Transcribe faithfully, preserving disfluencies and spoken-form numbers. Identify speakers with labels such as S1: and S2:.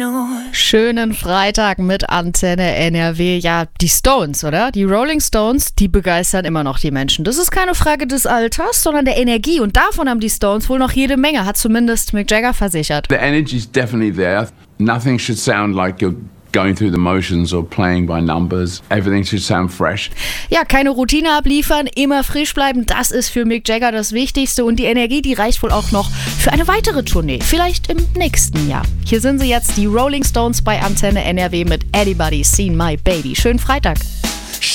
S1: Schönen Freitag mit Antenne N R W. Ja, die Stones, oder? Die Rolling Stones, die begeistern immer noch die Menschen. Das ist keine Frage des Alters, sondern der Energie. Und davon haben die Stones wohl noch jede Menge, hat zumindest Mick Jagger versichert.
S2: The energy's definitely there. Nothing should sound like you're going through the motions or playing by numbers. Everything should sound fresh.
S1: Ja, keine Routine abliefern, immer frisch bleiben, das ist für Mick Jagger das Wichtigste. Und die Energie, die reicht wohl auch noch für eine weitere Tournee, vielleicht im nächsten Jahr. Hier sind sie jetzt, die Rolling Stones bei Antenne N R W mit Anybody's Seen My Baby. Schönen Freitag.